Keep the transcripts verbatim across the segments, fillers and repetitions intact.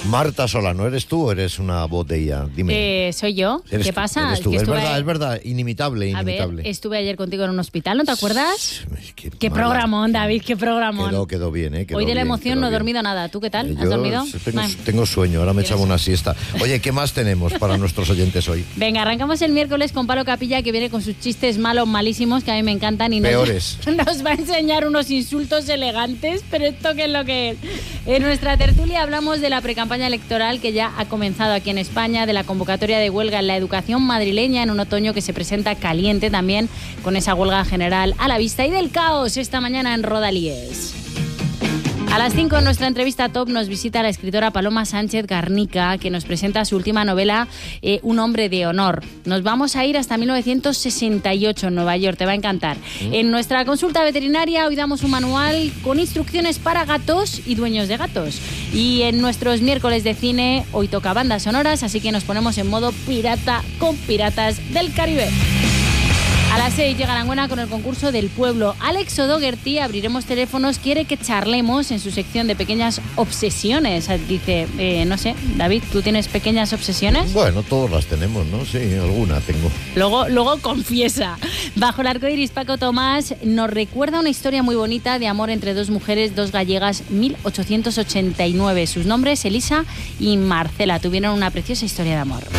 Marta Solano, ¿eres tú o eres una botella? Dime. Eh, soy yo. Eres ¿Qué tú, pasa? eres tú. Que Es estuve- verdad, es verdad. Inimitable, A inimitable. ver, estuve ayer contigo en un hospital, ¿no te acuerdas? Qué, Qué mala. programón, David, qué programón. Quedó, quedó bien, ¿eh? Quedó Hoy de la bien, emoción quedó no he bien. dormido nada. ¿Tú qué tal? Eh, ¿Has yo dormido? Tengo, Ay. tengo sueño, ahora me ¿Quieres? echaba una siesta. Oye, ¿qué más tenemos para nuestros oyentes hoy? Venga, arrancamos el miércoles con Palo Capilla, que viene con sus chistes malos, malísimos, que a mí me encantan. Y nos, Peores. nos va a enseñar unos insultos elegantes, pero ¿esto qué es lo que es? En nuestra tertulia hablamos de la precampaña electoral que ya ha comenzado aquí en España, de la convocatoria de huelga en la educación madrileña en un otoño que se presenta caliente también, con esa huelga general a la vista, y del caos esta mañana en Rodalíes. A las cinco en nuestra entrevista top nos visita la escritora Paloma Sánchez Garnica, que nos presenta su última novela, eh, Un hombre de honor. Nos vamos a ir hasta mil novecientos sesenta y ocho en Nueva York, te va a encantar. Mm. En nuestra consulta veterinaria hoy damos un manual con instrucciones para gatos y dueños de gatos. Y en nuestros miércoles de cine hoy toca bandas sonoras, así que nos ponemos en modo pirata con Piratas del Caribe. A las seis llega Aranguena con el concurso del pueblo. Alex O'Dougherty, abriremos teléfonos, quiere que charlemos en su sección de pequeñas obsesiones. Dice, eh, no sé, David, ¿tú tienes pequeñas obsesiones? Bueno, todos las tenemos, ¿no? Sí, alguna tengo. Luego, luego confiesa. Bajo el arco iris, Paco Tomás nos recuerda una historia muy bonita de amor entre dos mujeres, dos gallegas, mil ochocientos ochenta y nueve. Sus nombres, Elisa y Marcela, tuvieron una preciosa historia de amor.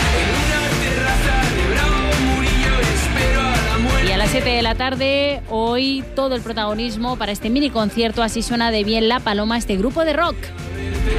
Y a las siete de la tarde, hoy todo el protagonismo para este mini concierto. Así suena de bien La Paloma, este grupo de rock.